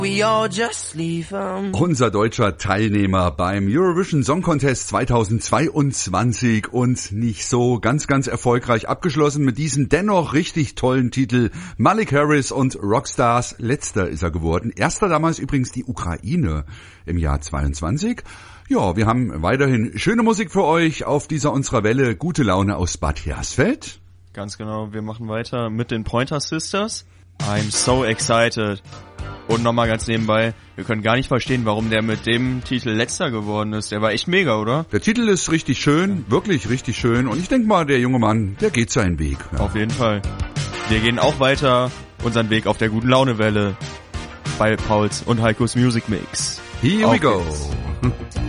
We all just leave them. Unser deutscher Teilnehmer beim Eurovision Song Contest 2022 und nicht so ganz erfolgreich abgeschlossen mit diesem dennoch richtig tollen Titel Malik Harris und Rockstars. Letzter ist er geworden. Erster damals übrigens die Ukraine im Jahr 22. Ja, wir haben weiterhin schöne Musik für euch auf dieser unserer Welle. Gute Laune aus Bad Hersfeld. Ganz genau, wir machen weiter mit den Pointer Sisters. I'm so excited. Und nochmal ganz nebenbei, wir können gar nicht verstehen, warum der mit dem Titel Letzter geworden ist. Der war echt mega, oder? Der Titel ist richtig schön, wirklich richtig schön. Und ich denke mal, der junge Mann, der geht seinen Weg. Ja. Auf jeden Fall. Wir gehen auch weiter unseren Weg auf der guten Launewelle bei Pauls und Heikos Music Mix. Here we go. Geht's.